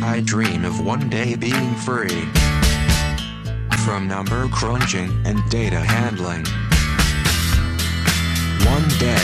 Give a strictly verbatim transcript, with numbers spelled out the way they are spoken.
I dream of one day being free from number crunching and data handling. One day,